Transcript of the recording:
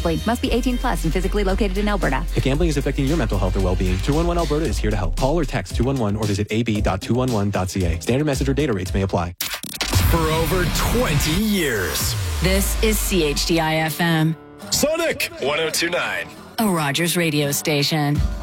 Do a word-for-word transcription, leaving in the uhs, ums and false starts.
responsibly. Must be eighteen plus and physically located in Alberta. If gambling is affecting your mental health or well-being, two one one Alberta is here to help. Call or text two one one or visit a b dot two one one dot c a. Standard message or data rates may apply. For over twenty years. This is C H D I F M. Sonic one oh two point nine. A Rogers radio station.